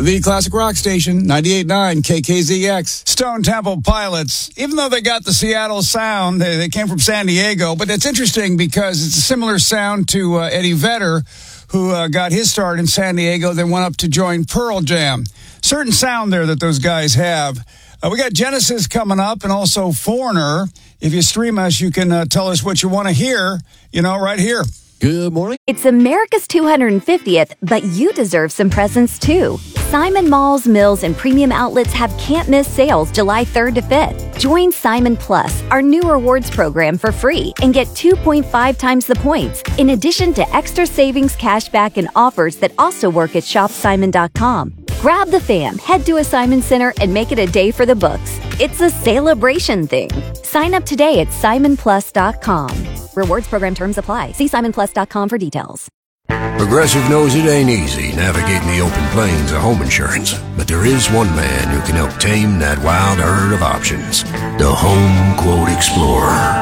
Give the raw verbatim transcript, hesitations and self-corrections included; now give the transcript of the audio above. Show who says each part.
Speaker 1: The classic rock station, ninety-eight point nine K K Z X. Stone Temple Pilots, even though they got the Seattle sound, they, they came from San Diego, but it's interesting because it's a similar sound to uh, Eddie Vedder, who uh, got his start in San Diego, then went up to join Pearl Jam. Certain sound there that those guys have. Uh, we got Genesis coming up and also Foreigner. If you stream us, you can uh, tell us what you want to hear, you know, right here.
Speaker 2: Good morning.
Speaker 3: It's America's two hundred fiftieth, but you deserve some presents too. Simon Malls, Mills, and Premium Outlets have can't-miss sales July third to fifth. Join Simon Plus, our new rewards program, for free and get two point five times the points, in addition to extra savings, cashback, and offers that also work at shop simon dot com. Grab the fam, head to a Simon Center, and make it a day for the books. It's a celebration thing. Sign up today at simon plus dot com. Rewards program terms apply. See simon plus dot com for details.
Speaker 2: Progressive knows it ain't easy navigating the open plains of home insurance, but there is one man who can help tame that wild herd of options. The Home Quote Explorer.